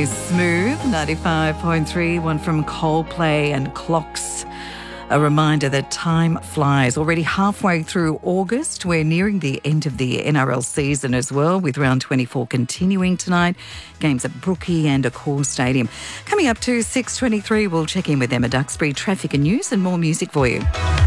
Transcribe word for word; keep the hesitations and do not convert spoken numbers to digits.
is Smooth, ninety-five point three, one from Coldplay and Clocks. A reminder that time flies. Already halfway through August, we're nearing the end of the N R L season as well, with round twenty-four continuing tonight. Games at Brookie and Accor Stadium. Coming up to six twenty-three, we'll check in with Emma Duxbury, traffic and news and more music for you.